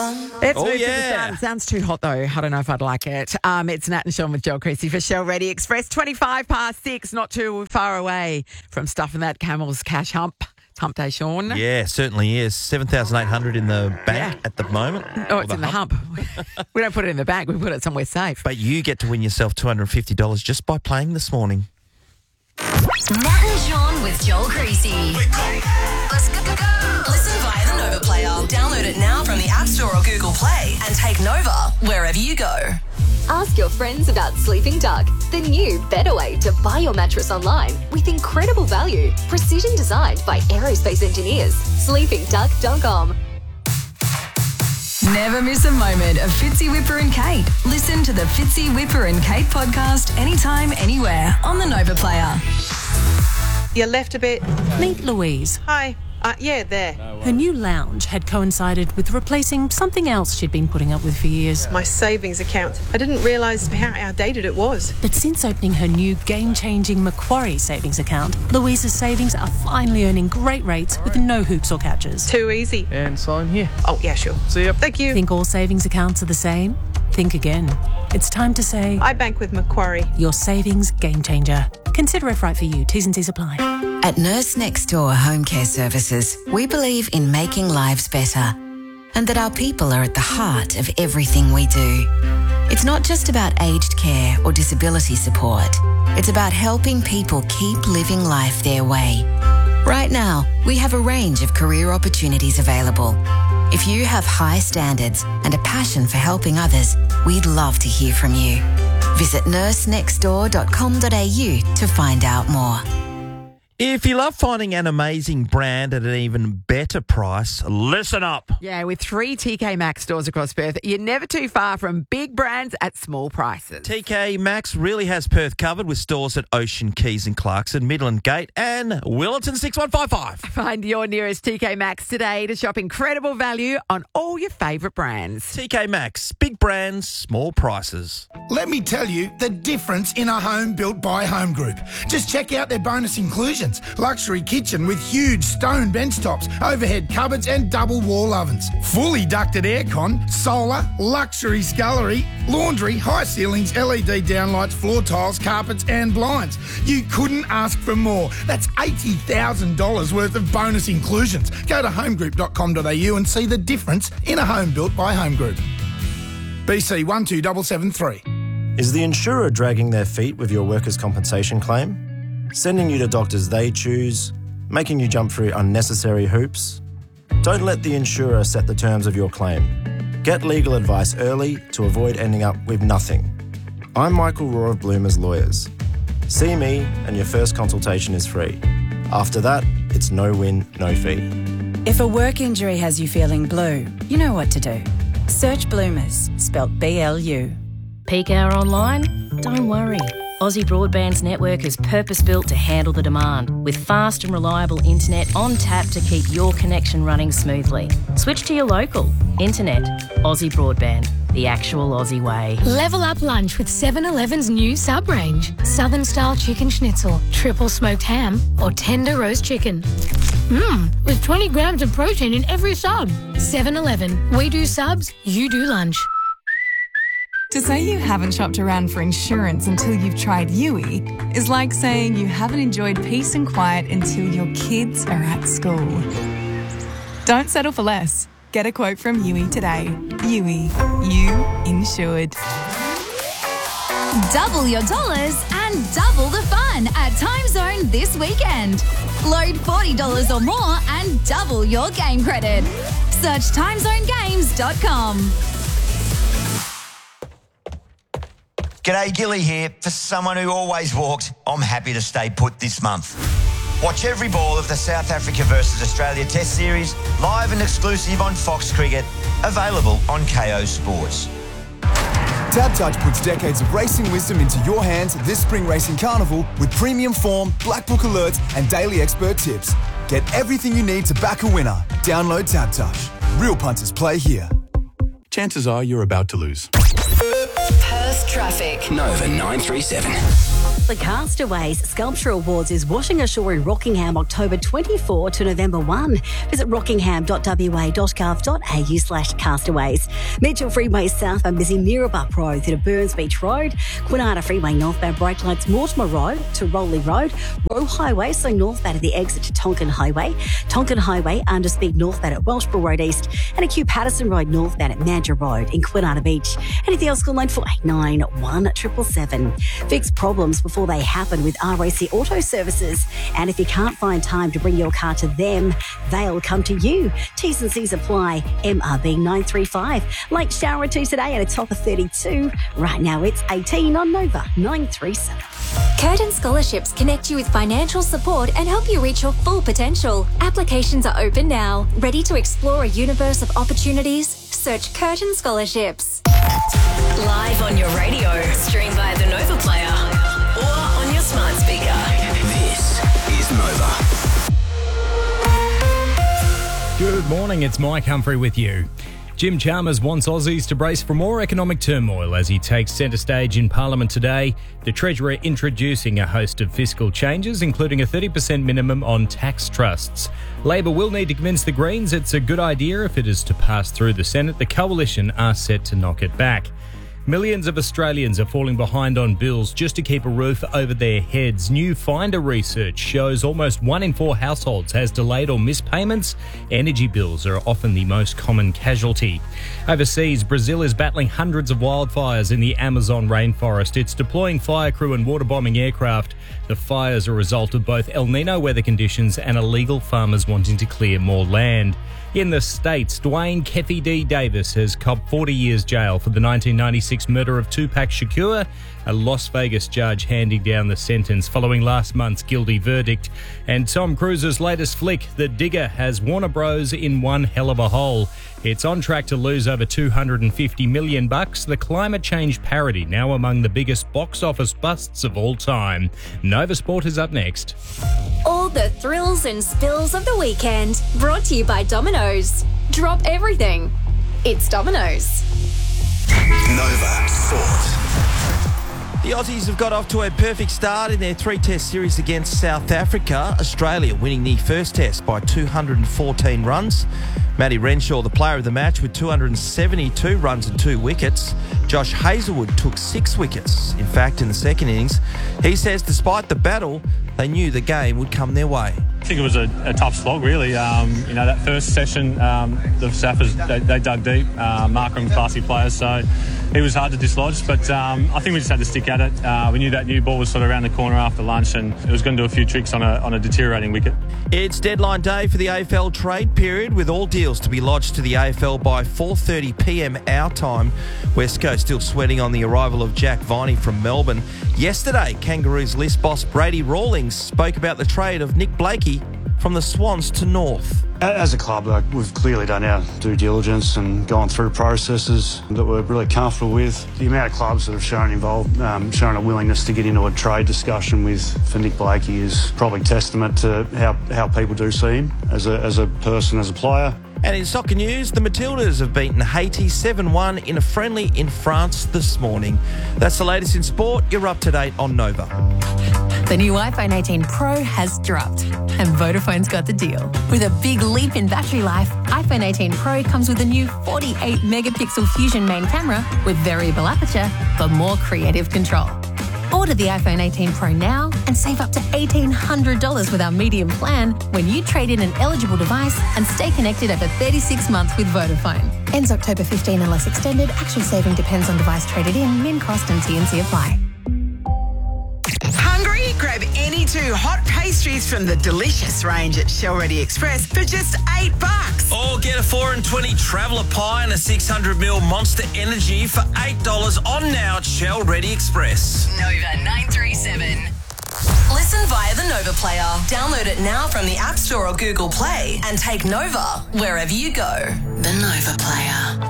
It's moved to the sound. It sounds too hot, though. I don't know if I'd like it. It's Nat and Sean with Joel Creasy for Shell Ready Express. 6:25, not too far away from stuffing that camel's cash hump. It's hump day, Sean. Yeah, certainly is. 7,800 in the bank at the moment. Oh, it's in the hump. We don't put it in the bank. We put it somewhere safe. But you get to win yourself $250 just by playing this morning. Nat and Sean with Joel Creasy. Let's go. Listen via the Nova Player. Download it now from the App Store or Google Play and take Nova wherever you go. Ask your friends about Sleeping Duck, the new, better way to buy your mattress online with incredible value, precision designed by aerospace engineers. SleepingDuck.com. Never miss a moment of Fitzy, Whipper and Kate. Listen to the Fitzy, Whipper and Kate podcast anytime, anywhere on the Nova Player. You left a bit. Meet Louise. Hi. Yeah, there. Her new lounge had coincided with replacing something else she'd been putting up with for years. My savings account. I didn't realise how outdated it was. But since opening her new game-changing Macquarie savings account, Louise's savings are finally earning great rates with no hoops or catches. Too easy. And sign here. Oh, yeah, sure. See ya. Thank you. Think all savings accounts are the same? Think again. It's time to say... I bank with Macquarie. Your savings game changer. Consider if right for you. T's and C's apply. At Nurse Next Door Home Care Services, we believe in making lives better and that our people are at the heart of everything we do. It's not just about aged care or disability support. It's about helping people keep living life their way. Right now, we have a range of career opportunities available. If you have high standards and a passion for helping others, we'd love to hear from you. Visit nursenextdoor.com.au to find out more. If you love finding an amazing brand at an even better price, listen up. Yeah, with 3 TK Maxx stores across Perth, you're never too far from big brands at small prices. TK Maxx really has Perth covered with stores at Ocean Keys and Clarkson, Midland Gate and Willetton 6155. Find your nearest TK Maxx today to shop incredible value on all your favourite brands. TK Maxx, big brands, small prices. Let me tell you the difference in a home built by Home Group. Just check out their bonus inclusions. Luxury kitchen with huge stone bench tops, overhead cupboards and double wall ovens. Fully ducted aircon, solar, luxury scullery, laundry, high ceilings, LED downlights, floor tiles, carpets and blinds. You couldn't ask for more. That's $80,000 worth of bonus inclusions. Go to homegroup.com.au and see the difference in a home built by Home Group. BC 12773. Is the insurer dragging their feet with your workers' compensation claim? Sending you to doctors they choose? Making you jump through unnecessary hoops? Don't let the insurer set the terms of your claim. Get legal advice early to avoid ending up with nothing. I'm Michael Rohr of Bloomers Lawyers. See me and your first consultation is free. After that, it's no win, no fee. If a work injury has you feeling blue, you know what to do. Search Bloomers, spelt BLU. Peak hour online? Don't worry. Aussie Broadband's network is purpose-built to handle the demand, with fast and reliable internet on tap to keep your connection running smoothly. Switch to your local. Internet. Aussie Broadband. The actual Aussie way. Level up lunch with 7-Eleven's new sub-range. Southern-style chicken schnitzel, triple smoked ham, or tender roast chicken. With 20 grams of protein in every sub. 7-Eleven. We do subs, you do lunch. To say you haven't shopped around for insurance until you've tried Yui is like saying you haven't enjoyed peace and quiet until your kids are at school. Don't settle for less. Get a quote from Yui today. Yui, you insured. Double your dollars and double the fun at Timezone this weekend. Load $40 or more and double your game credit. Search timezonegames.com. G'day, Gilly here. For someone who always walked, I'm happy to stay put this month. Watch every ball of the South Africa versus Australia Test Series live and exclusive on Fox Cricket, available on KO Sports. TABtouch puts decades of racing wisdom into your hands this spring racing carnival with premium form, black book alerts and daily expert tips. Get everything you need to back a winner. Download TABtouch. Real punters play here. Chances are you're about to lose. Perth traffic. Nova 937. The Castaways Sculpture Awards is washing ashore in Rockingham October 24 to November 1. Visit rockingham.wa.gov.au/castaways. Mitchell Freeway southbound busy Mirrabah Road through to Burns Beach Road. Quinana Freeway northbound brake lights Mortimer Road to Rowley Road. Roe Highway, so northbound at the exit to Tonkin Highway. Tonkin Highway underspeed northbound at Welshborough Road East. And Acute Patterson Road northbound at Mandurah Road in Quinana Beach. Anything else, call 9489 1777. Fix problems before they happen with RAC Auto Services. And if you can't find time to bring your car to them, they'll come to you. T's and C's apply. MRB 935. Late shower or two today at a top of 32. Right now it's 18 on Nova 937. Curtin Scholarships connect you with financial support and help you reach your full potential. Applications are open now. Ready to explore a universe of opportunities? Search Curtin Scholarships. Live on your radio, stream via the Nova Player or on your smart speaker. This is Nova. Good morning, it's Mike Humphrey with you. Jim Chalmers wants Aussies to brace for more economic turmoil as he takes centre stage in Parliament today. The Treasurer introducing a host of fiscal changes, including a 30% minimum on tax trusts. Labor will need to convince the Greens it's a good idea if it is to pass through the Senate. The coalition are set to knock it back. Millions of Australians are falling behind on bills just to keep a roof over their heads. New Finder research shows almost 1 in 4 households has delayed or missed payments. Energy bills are often the most common casualty. Overseas, Brazil is battling hundreds of wildfires in the Amazon rainforest. It's deploying fire crew and water bombing aircraft. The fires are a result of both El Nino weather conditions and illegal farmers wanting to clear more land. In the States, Dwayne Keffy D. Davis has copped 40 years jail for the 1996 murder of Tupac Shakur, a Las Vegas judge handing down the sentence following last month's guilty verdict. And Tom Cruise's latest flick, The Digger, has Warner Bros. In one hell of a hole. It's on track to lose over $250 million. The climate change parody now among the biggest box office busts of all time. Nova Sport is up next. All the thrills and spills of the weekend, brought to you by Domino's. Drop everything. It's Domino's. Nova Sport. The Aussies have got off to a perfect start in their 3-test series against South Africa. Australia winning the first test by 214 runs. Matty Renshaw, the player of the match, with 272 runs and 2 wickets. Josh Hazlewood took 6 wickets. In fact, in the second innings, he says despite the battle, they knew the game would come their way. I think it was a tough slog, really. That first session, the Saffers, they dug deep. Markram, classy players, so it was hard to dislodge. But I think we just had to stick at it. We knew that new ball was sort of around the corner after lunch, and it was going to do a few tricks on a deteriorating wicket. It's deadline day for the AFL trade period, with all deals to be lodged to the AFL by 4:30 p.m. our time. West Coast still sweating on the arrival of Jack Viney from Melbourne. Yesterday, Kangaroos list boss Brady Rawlings spoke about the trade of Nick Blakey from the Swans to North. As a club, we've clearly done our due diligence and gone through processes that we're really comfortable with. The amount of clubs that have shown a willingness to get into a trade discussion for Nick Blakey is probably testament to how people do see him as a person, as a player. And in soccer news, the Matildas have beaten Haiti 7-1 in a friendly in France this morning. That's the latest in sport. You're up to date on Nova. The new iPhone 18 Pro has dropped, and Vodafone's got the deal. With a big leap in battery life, iPhone 18 Pro comes with a new 48-megapixel Fusion main camera with variable aperture for more creative control. Order the iPhone 18 Pro now and save up to $1,800 with our medium plan when you trade in an eligible device and stay connected over 36 months with Vodafone. Ends October 15 unless extended. Actual saving depends on device traded in, min cost and T&C apply. Hungry? Grab any 2 hot pastries from the delicious range at Shell Ready Express for just $8. Or get a 4 and 20 traveller pie and a 600ml Monster Energy for $8 on now at Shell Ready Express. Nova 937. Listen via the Nova Player. Download it now from the App Store or Google Play and take Nova wherever you go. The Nova Player.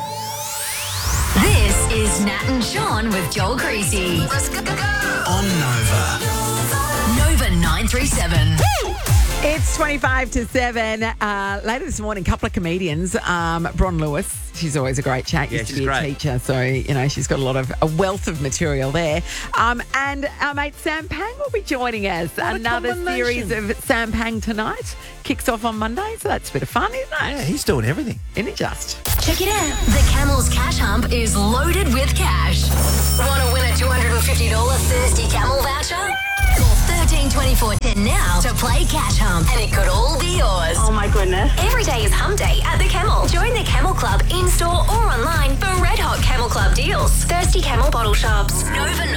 This is Nat and Sean with Joel Creasy. Let's go. On Nova. Nova 937. Woo! It's 25 to 7. Later this morning, a couple of comedians. Bron Lewis, she's always a great chat. Yeah, Used to she's be a great. teacher, so, you know, she's got a wealth of material there. And our mate Sam Pang will be joining us. Another series of Sam Pang tonight. Kicks off on Monday, so that's a bit of fun, isn't it? Yeah, he's doing everything. Isn't it just? Check it out. The Camel's Cash Hump is loaded with cash. Want to win a $250 Thirsty Camel voucher? Call 132410 now to play Cash Hump, and it could all be yours. Oh my goodness. Every day is Hump Day at the Camel. Join the Camel Club in-store or online for red hot Camel Club deals. Thirsty Camel bottle shops. Nova